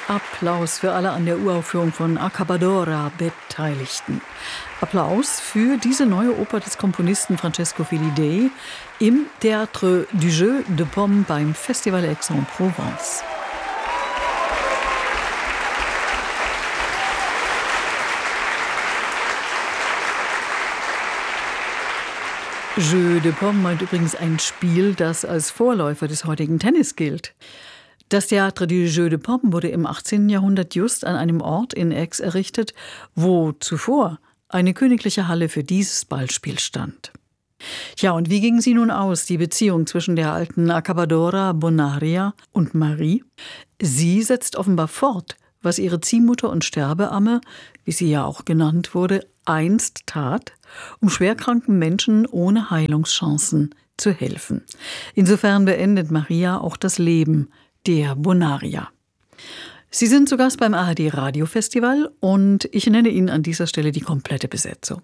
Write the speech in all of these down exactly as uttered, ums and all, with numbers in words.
Applaus für alle an der Uraufführung von Accabadora Beteiligten. Applaus für diese neue Oper des Komponisten Francesco Filidei im Théâtre du Jeu de Paume beim Festival Aix-en-Provence. Jeu de Paume meint übrigens ein Spiel, das als Vorläufer des heutigen Tennis gilt. Das Théâtre du Jeu de Paume wurde im achtzehnten Jahrhundert just an einem Ort in Aix errichtet, wo zuvor eine königliche Halle für dieses Ballspiel stand. Ja, und wie ging sie nun aus, die Beziehung zwischen der alten Accabadora Bonaria und Marie? Sie setzt offenbar fort, was ihre Ziehmutter und Sterbeamme, wie sie ja auch genannt wurde, einst tat, um schwerkranken Menschen ohne Heilungschancen zu helfen. Insofern beendet Maria auch das Leben der Bonaria. Sie sind zu Gast beim A R D Radiofestival und ich nenne Ihnen an dieser Stelle die komplette Besetzung.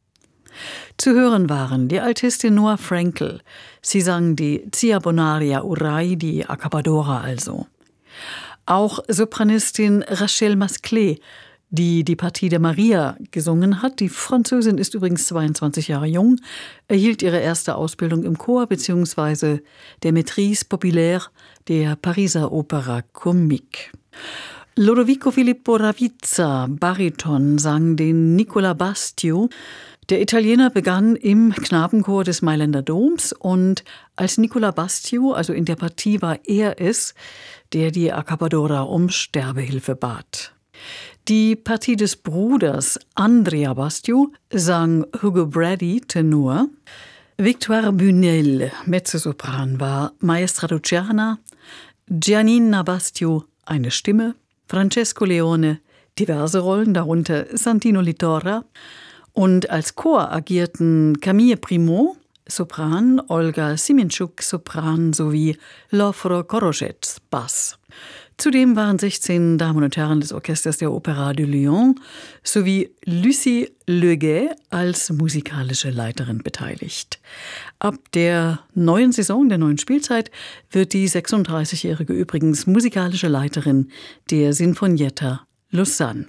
Zu hören waren die Altistin Noah Frankel. Sie sang die Zia Bonaria Urai, die Accabadora also. Auch Sopranistin Rachel Masclet, die die Partie der Maria gesungen hat. Die Französin ist übrigens zweiundzwanzig Jahre jung, erhielt ihre erste Ausbildung im Chor bzw. der Maîtrise populaire der Pariser Opera Comique. Lodovico Filippo Ravizza, Bariton, sang den Nicola Bastio. Der Italiener begann im Knabenchor des Mailänder Doms und als Nicola Bastio, also in der Partie, war er es, der die Accabadora um Sterbehilfe bat. Die Partie des Bruders Andrea Bastio sang Hugo Brady, Tenor. Victoire Bunel, Mezzosopran, war Maestra Luciana. Giannina Bastio, eine Stimme. Francesco Leone, diverse Rollen, darunter Santino Litorra. Und als Chor agierten Camille Primo, Sopran, Olga Siminchuk, Sopran sowie Lofro Korozets, Bass. Zudem waren sechzehn Damen und Herren des Orchesters der Opéra de Lyon sowie Lucie Leguet als musikalische Leiterin beteiligt. Ab der neuen Saison, der neuen Spielzeit, wird die sechsunddreißigjährige übrigens musikalische Leiterin der Sinfonietta Lausanne.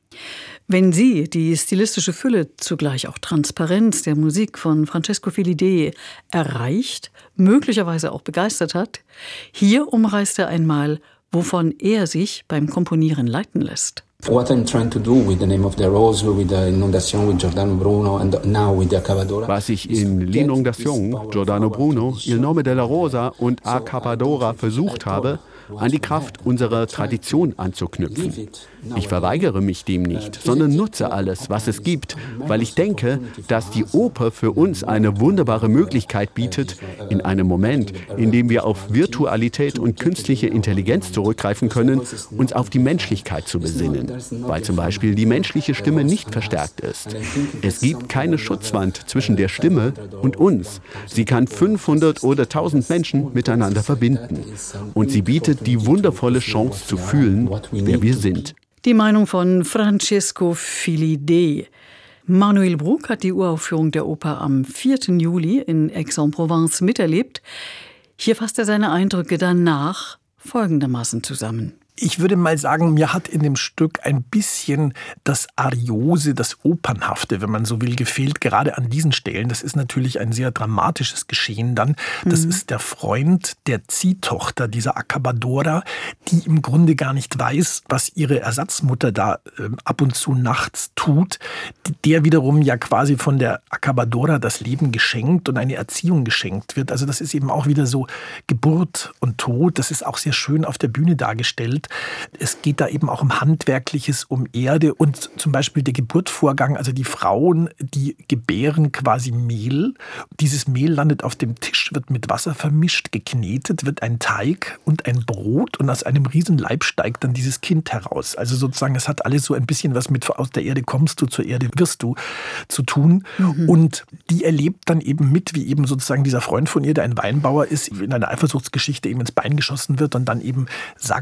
Wenn Sie die stilistische Fülle, zugleich auch Transparenz der Musik von Francesco Filidei erreicht, möglicherweise auch begeistert hat, hier umreißt er einmal, wovon er sich beim Komponieren leiten lässt. What I'm trying to do with the Name of the Rose, with the Inundation, with Giordano Bruno and now with the Accabadora. Was ich in L'Inondation, Giordano Bruno, Il Nome della Rosa und Accabadora versucht habe, an die Kraft unserer Tradition anzuknüpfen. Ich verweigere mich dem nicht, sondern nutze alles, was es gibt, weil ich denke, dass die Oper für uns eine wunderbare Möglichkeit bietet, in einem Moment, in dem wir auf Virtualität und künstliche Intelligenz zurückgreifen können, uns auf die Menschlichkeit zu besinnen, weil zum Beispiel die menschliche Stimme nicht verstärkt ist. Es gibt keine Schutzwand zwischen der Stimme und uns. Sie kann fünfhundert oder tausend Menschen miteinander verbinden. Und sie bietet die wundervolle Chance zu fühlen, wer wir sind. Die Meinung von Francesco Filidei. Manuel Bruck hat die Uraufführung der Oper am vierten Juli in Aix-en-Provence miterlebt. Hier fasst er seine Eindrücke danach folgendermaßen zusammen. Ich würde mal sagen, mir hat in dem Stück ein bisschen das Ariose, das Opernhafte, wenn man so will, gefehlt, gerade an diesen Stellen. Das ist natürlich ein sehr dramatisches Geschehen dann. Das mhm. ist der Freund der Ziehtochter dieser Accabadora, die im Grunde gar nicht weiß, was ihre Ersatzmutter da äh, ab und zu nachts tut. Der wiederum ja quasi von der Accabadora das Leben geschenkt und eine Erziehung geschenkt wird. Also das ist eben auch wieder so Geburt und Tod. Das ist auch sehr schön auf der Bühne dargestellt. Es geht da eben auch um Handwerkliches, um Erde und zum Beispiel der Geburtsvorgang. Also die Frauen, die gebären quasi Mehl. Dieses Mehl landet auf dem Tisch, wird mit Wasser vermischt, geknetet, wird ein Teig und ein Brot und aus einem Riesenleib steigt dann dieses Kind heraus. Also sozusagen, es hat alles so ein bisschen was mit aus der Erde kommst du, zur Erde wirst du zu tun. Mhm. Und die erlebt dann eben mit, wie eben sozusagen dieser Freund von ihr, der ein Weinbauer ist, in einer Eifersuchtsgeschichte eben ins Bein geschossen wird und dann eben sagt, ich bin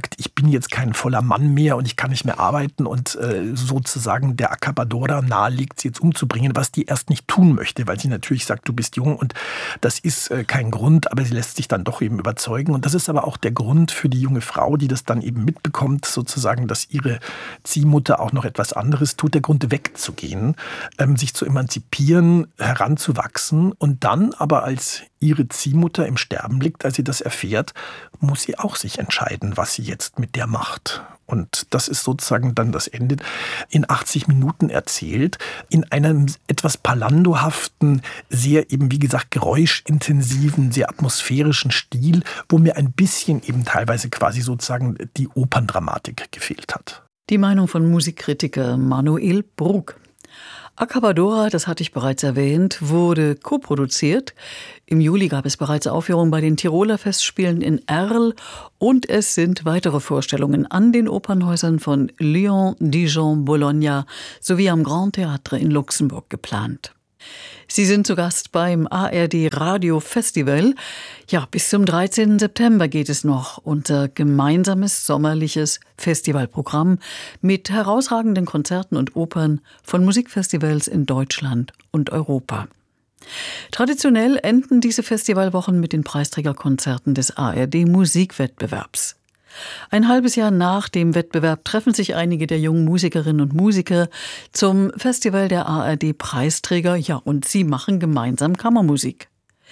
bin jetzt kein voller Mann mehr und ich kann nicht mehr arbeiten und äh, sozusagen der Accapadora naheliegt, sie jetzt umzubringen, was die erst nicht tun möchte, weil sie natürlich sagt, du bist jung und das ist äh, kein Grund, aber sie lässt sich dann doch eben überzeugen. Und das ist aber auch der Grund für die junge Frau, die das dann eben mitbekommt, sozusagen, dass ihre Ziehmutter auch noch etwas anderes tut, der Grund wegzugehen, ähm, sich zu emanzipieren, heranzuwachsen und dann aber als ihre Ziehmutter im Sterben liegt, als sie das erfährt, muss sie auch sich entscheiden, was sie jetzt mit der macht. Und das ist sozusagen dann das Ende in achtzig Minuten erzählt, in einem etwas palandohaften, sehr eben, wie gesagt, geräuschintensiven, sehr atmosphärischen Stil, wo mir ein bisschen eben teilweise quasi sozusagen die Operndramatik gefehlt hat. Die Meinung von Musikkritiker Manuel Brug. Accapadora, das hatte ich bereits erwähnt, wurde koproduziert. Im Juli gab es bereits Aufführungen bei den Tiroler Festspielen in Arles und es sind weitere Vorstellungen an den Opernhäusern von Lyon, Dijon, Bologna sowie am Grand Théâtre in Luxemburg geplant. Sie sind zu Gast beim A R D Radio Festival. Ja, bis zum dreizehnten September geht es noch. Unser gemeinsames sommerliches Festivalprogramm mit herausragenden Konzerten und Opern von Musikfestivals in Deutschland und Europa. Traditionell enden diese Festivalwochen mit den Preisträgerkonzerten des A R D Musikwettbewerbs. Ein halbes Jahr nach dem Wettbewerb treffen sich einige der jungen Musikerinnen und Musiker zum Festival der A R D-Preisträger, ja, und sie machen gemeinsam Kammermusik.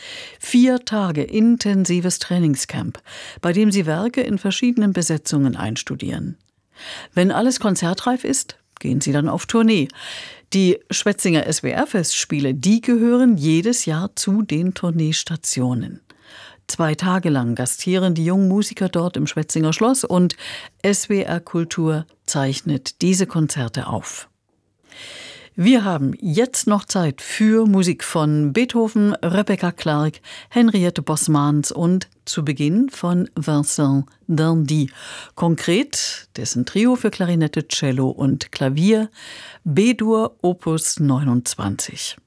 Vier Tage intensives Trainingscamp, bei dem sie Werke in verschiedenen Besetzungen einstudieren. Wenn alles konzertreif ist, gehen sie dann auf Tournee. Die Schwetzinger S W R-Festspiele, die gehören jedes Jahr zu den Tourneestationen. Zwei Tage lang gastieren die jungen Musiker dort im Schwetzinger Schloss und S W R Kultur zeichnet diese Konzerte auf. Wir haben jetzt noch Zeit für Musik von Beethoven, Rebecca Clark, Henriette Bosmans und zu Beginn von Vincent d'Indy. Konkret dessen Trio für Klarinette, Cello und Klavier, B-Dur Opus neunundzwanzig.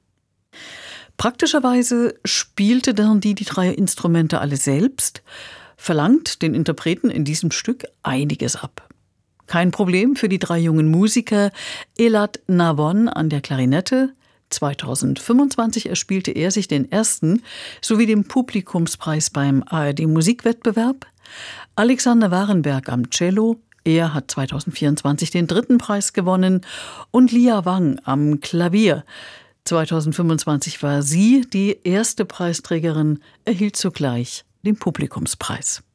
Praktischerweise spielte d'Indy die drei Instrumente alle selbst, verlangt den Interpreten in diesem Stück einiges ab. Kein Problem für die drei jungen Musiker. Elad Navon an der Klarinette. zweitausendfünfundzwanzig erspielte er sich den ersten sowie den Publikumspreis beim A R D Musikwettbewerb. Alexander Warenberg am Cello. Er hat zweitausendvierundzwanzig den dritten Preis gewonnen. Und Lia Wang am Klavier. zweitausendfünfundzwanzig war sie die erste Preisträgerin, erhielt zugleich den Publikumspreis.